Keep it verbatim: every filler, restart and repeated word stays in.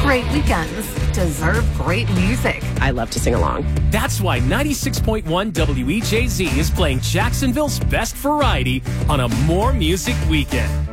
Great weekends deserve great music. I love to sing along. That's why ninety-six point one W E J Z is playing Jacksonville's best variety on a More Music Weekend.